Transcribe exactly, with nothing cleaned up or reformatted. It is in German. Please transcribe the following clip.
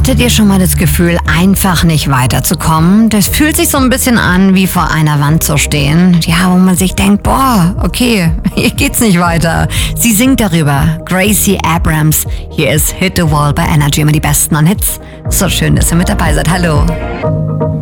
Hattet ihr schon mal das Gefühl, einfach nicht weiterzukommen? Das fühlt sich so ein bisschen an, wie vor einer Wand zu stehen. Ja, wo man sich denkt, boah, okay, hier geht's nicht weiter. Sie singt darüber. Gracie Abrams. Hier ist Hit the Wall bei Energy, immer die Besten an Hits. So schön, dass ihr mit dabei seid. Hallo.